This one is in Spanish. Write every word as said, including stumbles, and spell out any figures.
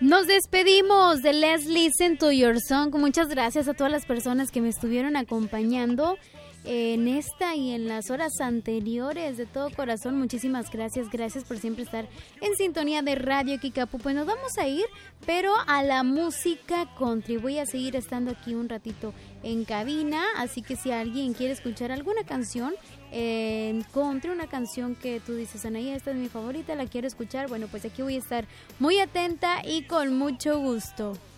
Nos despedimos de Let's Listen to Your Song. Muchas gracias a todas las personas que me estuvieron acompañando en esta y en las horas anteriores. De todo corazón, muchísimas gracias. Gracias por siempre estar en sintonía de Radio Kikapu. Pues nos vamos a ir, pero a la música country. Voy a seguir estando aquí un ratito en cabina, así que si alguien quiere escuchar alguna canción en country, una canción que tú dices, Anaí, esta es mi favorita, la quiero escuchar, bueno, pues aquí voy a estar muy atenta y con mucho gusto.